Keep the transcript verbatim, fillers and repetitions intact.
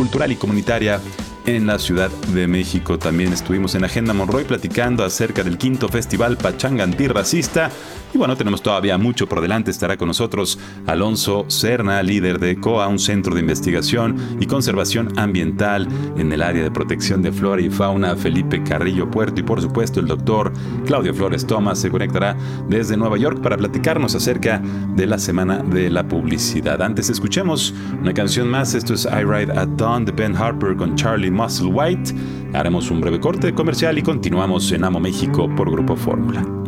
cultural y comunitaria en la Ciudad de México. También estuvimos en Agenda Monroy platicando acerca del quinto Festival Pachanga Antirracista. Y bueno, tenemos todavía mucho por delante. Estará con nosotros Alonso Serna, líder de COA, un centro de investigación y conservación ambiental en el área de protección de flora y fauna, Felipe Carrillo Puerto. Y por supuesto, el doctor Claudio Flores Thomas se conectará desde Nueva York para platicarnos acerca de la Semana de la Publicidad. Antes, escuchemos una canción más. Esto es I Ride at Dawn de Ben Harper con Charlie Musselwhite. Haremos un breve corte comercial y continuamos en Amo México por Grupo Fórmula.